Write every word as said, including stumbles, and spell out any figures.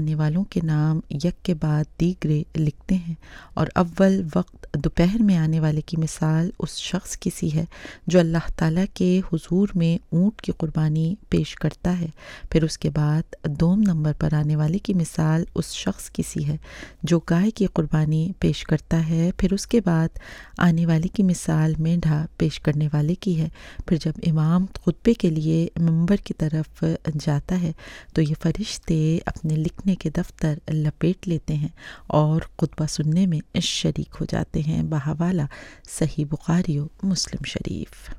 आने वालों के नाम यक के बाद दीगरे लिखते हैं और अव्वल वक्त दोपहर में आने वाले की मिसाल उस शख्स की सी है जो अल्लाह ताला के हुजूर में ऊँट की कुर्बानी पेश करता है। फिर उसके बाद दोम नंबर पर आने वाले की मिसाल उस शख्स की सी है जो गाय की कुर्बानी पेश करता है। फिर उसके बाद आने वाले की मिसाल मेंढा पेश करने वाले की है। फिर जब इमाम खुतबे के लिए मंबर की तरफ जाता है तो ये फरिश्ते अपने लिखने के दफ्तर लपेट लेते हैं और खुतबा सुनने में शरीक हो जाते हैं। बहवाला सही बुखारी व मुस्लिम शरीफ।